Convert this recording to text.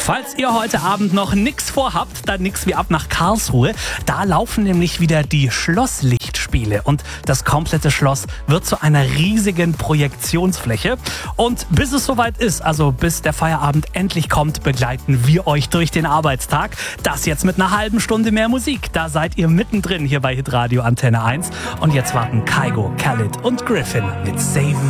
Falls ihr heute Abend noch nichts vorhabt, dann nix wie ab nach Karlsruhe. Da laufen nämlich wieder die Schlosslichtspiele und das komplette Schloss wird zu einer riesigen Projektionsfläche. Und bis es soweit ist, also bis der Feierabend endlich kommt, begleiten wir euch durch den Arbeitstag. Das jetzt mit einer halben Stunde mehr Musik. Da seid ihr mittendrin hier bei Hitradio Antenne 1. Und jetzt warten Kygo, Khalid und Griffin mit Save